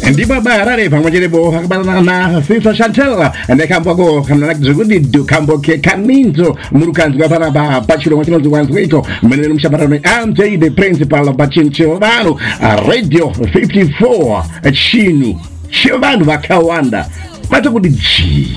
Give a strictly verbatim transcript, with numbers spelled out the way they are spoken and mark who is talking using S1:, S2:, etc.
S1: Ndima barare pamwe bo hakabana na Sister Chantel ndekamba ko kamna zugudi du kambo ke kaninzo murukanzwa para ba pachiro mwatino wanzwe ito menene mshabarano M J the principal of Chinchilvano Radio fifty-four chinu chivanu vakawanda matokudi chi